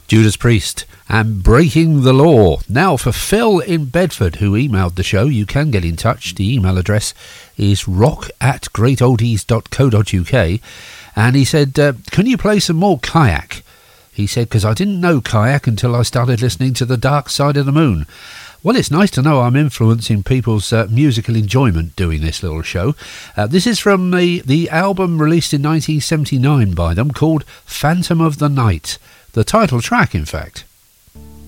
Judas Priest and Breaking the Law. Now for Phil in Bedford, who emailed the show, you can get in touch. The email address is rock@greatoldies.co.uk, and he said, can you play some more Kayak? He said, because I didn't know Kayak until I started listening to The Dark Side of the Moon. Well, it's nice to know I'm influencing people's musical enjoyment doing this little show. This is from the album released in 1979 by them, called Phantom of the Night. The title track, in fact.